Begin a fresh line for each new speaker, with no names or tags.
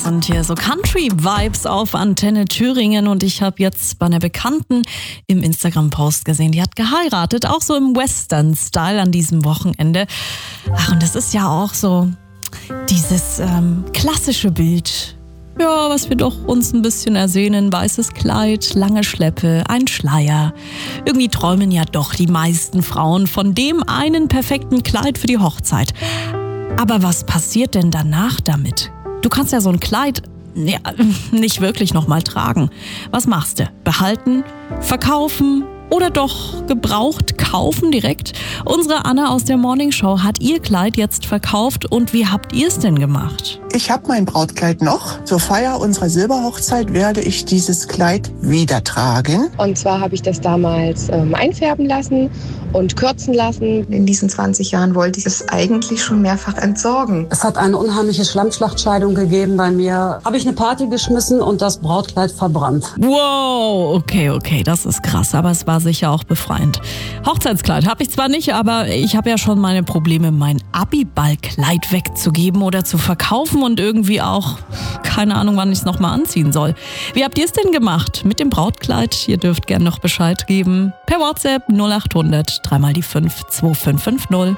Und hier so Country-Vibes auf Antenne Thüringen. Und ich habe jetzt bei einer Bekannten im Instagram-Post gesehen, die hat geheiratet, auch so im Western-Style an diesem Wochenende. Ach, und das ist ja auch so dieses klassische Bild. Ja, was wir doch uns ein bisschen ersehnen. Weißes Kleid, lange Schleppe, ein Schleier. Irgendwie träumen ja doch die meisten Frauen von dem einen perfekten Kleid für die Hochzeit. Aber was passiert denn danach damit? Du kannst ja so ein Kleid nicht wirklich nochmal tragen. Was machst du? Behalten? Verkaufen? Oder doch gebraucht kaufen direkt? Unsere Anna aus der Morning Show hat ihr Kleid jetzt verkauft. Und wie habt ihr es denn gemacht?
Ich habe mein Brautkleid noch. Zur Feier unserer Silberhochzeit werde ich dieses Kleid wieder tragen.
Und zwar habe ich das damals einfärben lassen und kürzen lassen.
In diesen 20 Jahren wollte ich es eigentlich schon mehrfach entsorgen.
Es hat eine unheimliche Schlammschlachtscheidung gegeben bei mir. Habe ich eine Party geschmissen und das Brautkleid verbrannt.
Wow, okay, das ist krass, aber es war sicher auch befreiend. Hochzeitskleid habe ich zwar nicht, aber ich habe ja schon meine Probleme, mein Abiballkleid wegzugeben oder zu verkaufen und irgendwie auch keine Ahnung, wann ich es nochmal anziehen soll. Wie habt ihr es denn gemacht mit dem Brautkleid? Ihr dürft gerne noch Bescheid geben. Per WhatsApp 0800 3 mal die 5 2550.